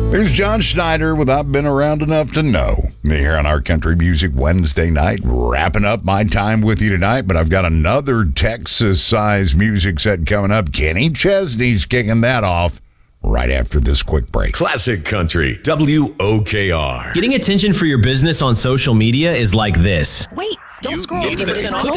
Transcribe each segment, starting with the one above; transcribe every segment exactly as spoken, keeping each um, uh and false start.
Here's John Schneider with I've Been Around Enough to Know. Me here on our Country Music Wednesday night, wrapping up my time with you tonight, but I've got another Texas-sized music set coming up. Kenny Chesney's kicking that off right after this quick break. Classic Country, W O K R. Getting attention for your business on social media is like this. Wait, don't You- scroll. fifty percent off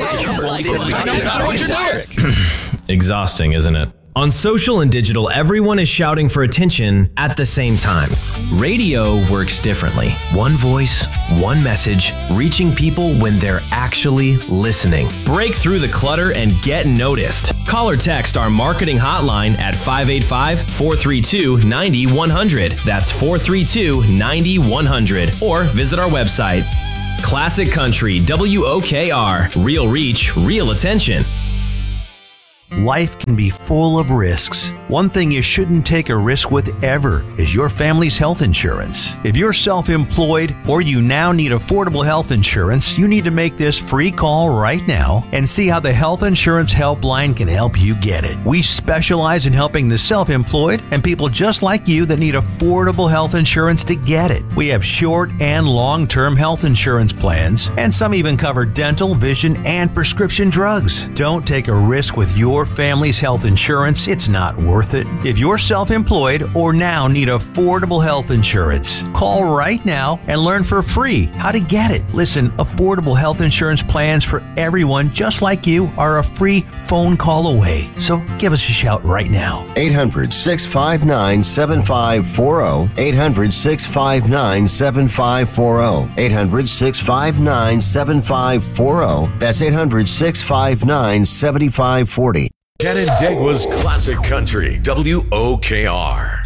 Exhausting, isn't it? On social and digital, everyone is shouting for attention at the same time. Radio works differently. One voice, one message, reaching people when they're actually listening. Break through the clutter and get noticed. Call or text our marketing hotline at five eight five, four three two, nine one zero zero. That's four three two, nine one zero zero. Or visit our website. Classic Country, W O K R. Real reach, real attention. Life can be full of risks. One thing you shouldn't take a risk with ever is your family's health insurance. If you're self-employed or you now need affordable health insurance, you need to make this free call right now and see how the Health Insurance Helpline can help you get it. We specialize in helping the self-employed and people just like you that need affordable health insurance to get it. We have short and long-term health insurance plans, and some even cover dental, vision, and prescription drugs. Don't take a risk with your family's health insurance. It's not worth it. If you're self-employed or now need affordable health insurance, call right now and learn for free how to get it. Listen, affordable health insurance plans for everyone just like you are a free phone call away. So give us a shout right now. eight hundred, six five nine, seven five four zero. eight hundred, six five nine, seven five four zero. eight hundred, six five nine, seven five four zero. That's eight hundred, six five nine, seven five four zero. Canandaigua's Classic Country, W O K R.